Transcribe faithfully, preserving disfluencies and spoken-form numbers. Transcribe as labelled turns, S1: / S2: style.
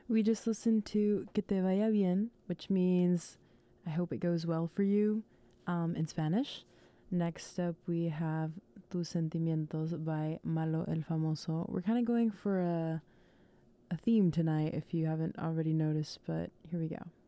S1: We just listened to Que te vaya bien, which means I hope it goes well for you um, in Spanish. Next up, we have Tus Sentimientos by Malo el Famoso. We're kind of going for a, a theme tonight if you haven't already noticed, but here we go.